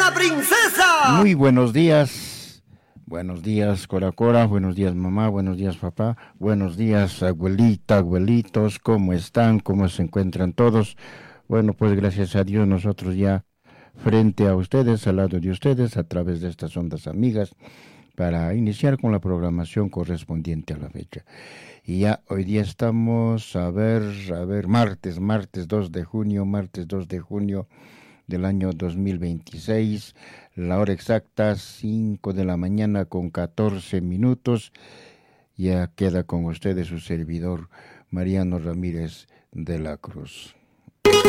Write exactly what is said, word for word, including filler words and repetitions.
la princesa. Muy buenos días. Buenos días, Cora Cora. Buenos días, mamá. Buenos días, papá. Buenos días, abuelita, abuelitos. ¿Cómo están? ¿Cómo se encuentran todos? Bueno, pues gracias a Dios nosotros ya frente a ustedes, al lado de ustedes, a través de estas ondas amigas, para iniciar con la programación correspondiente a la fecha. Y ya hoy día estamos, a ver, a ver, martes, martes dos de junio, martes dos de junio del año dos mil veintiséis, la hora exacta, cinco de la mañana con catorce minutos. Ya queda con ustedes su servidor, Mariano Ramírez de la Cruz.